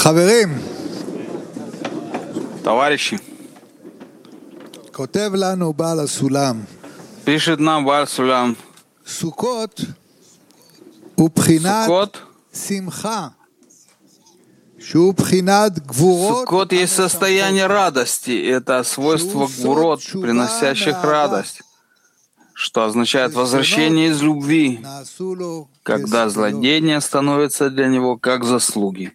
חברים, Товарищи, כותב לנו בעל הסולם, пишет нам Бааль Сулям, סוכות הוא בחינת Суккот. שמחה, שהוא бхинат гвурот. Суккот есть состояние радости, это свойство гвурот, приносящих радость, что означает возвращение из любви, когда злодеяние становится для него как заслуги.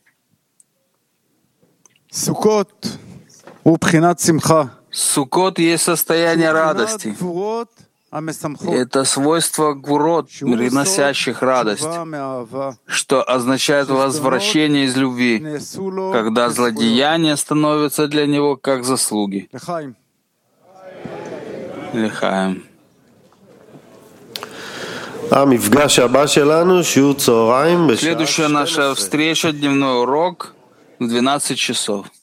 Суккот הוא בחינת שמחה. Суккот есть состояние радости. Это свойство гвурот, приносящих радость, что означает возвращение из любви, когда злодеяние становится для него как заслуги. Лихаем. Следующая наша встреча, дневной урок в 12 часов.